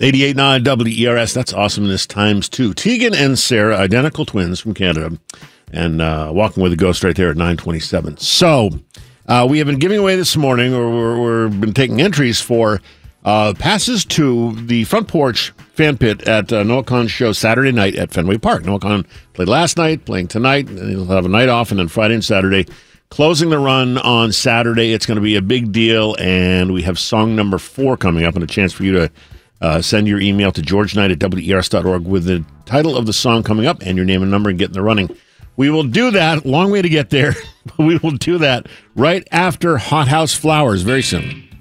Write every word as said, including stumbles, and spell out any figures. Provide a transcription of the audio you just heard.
eighty-eight point nine W E R S. That's awesomeness times two. Tegan and Sarah, identical twins from Canada, and uh, Walking with a Ghost right there at nine twenty-seven. So uh, we have been giving away this morning, or we're, we've been taking entries for uh, passes to the Front Porch Fan Pit at uh, Noah Khan's show Saturday night at Fenway Park. Noah Khan played last night, playing tonight, and he'll have a night off, and then Friday and Saturday. Closing the run on Saturday. It's going to be a big deal, and we have song number four coming up and a chance for you to uh, send your email to george knight at W E R S dot org with the title of the song coming up and your name and number and get in the running. We will do that. Long way to get there, but we will do that right after Hot House Flowers very soon.